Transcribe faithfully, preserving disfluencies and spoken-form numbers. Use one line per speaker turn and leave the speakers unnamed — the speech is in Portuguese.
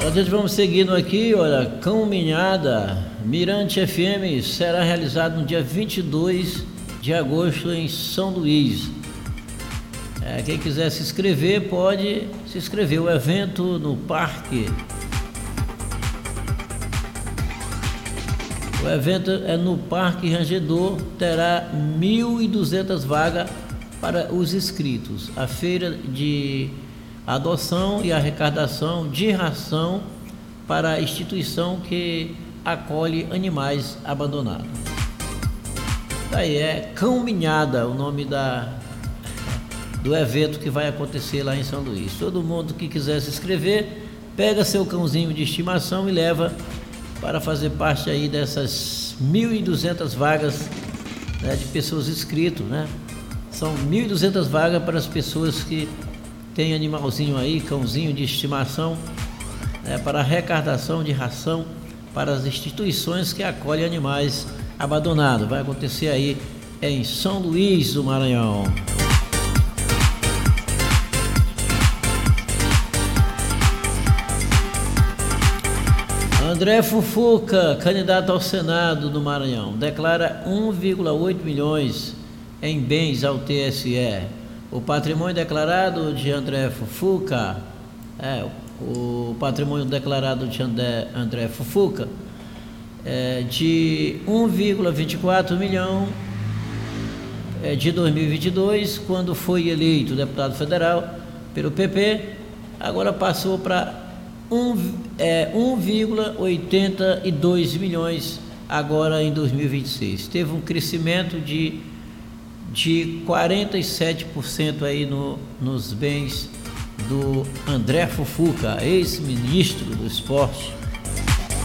Nós vamos seguindo aqui, olha, Caminhada Mirante F M será realizado no dia vinte e dois de agosto em São Luís. É, quem quiser se inscrever pode se inscrever. O evento no parque. O evento é no Parque Rangedor, terá mil e duzentas vagas para os inscritos. A feira de adoção e arrecadação de ração para a instituição que acolhe animais abandonados. Daí é Caminhada, o nome da, do evento que vai acontecer lá em São Luís. Todo mundo que quiser se inscrever, pega seu cãozinho de estimação e leva para fazer parte aí dessas mil e duzentas vagas, né, de pessoas inscritas, né? São mil e duzentas vagas para as pessoas que têm animalzinho aí, cãozinho de estimação, né, para arrecadação de ração para as instituições que acolhem animais abandonados. Vai acontecer aí em São Luís do Maranhão. André Fufuca, candidato ao Senado do Maranhão, declara um vírgula oito milhões em bens ao T S E. O patrimônio declarado de André Fufuca, é, o patrimônio declarado de André, André Fufuca é de um vírgula vinte e quatro milhão é, de dois mil e vinte e dois, quando foi eleito deputado federal pelo P P, agora passou para um, é, um vírgula oitenta e dois milhões agora em dois mil e vinte e seis. Teve um crescimento de, de quarenta e sete por cento aí no, nos bens do André Fufuca, ex-ministro do Esporte.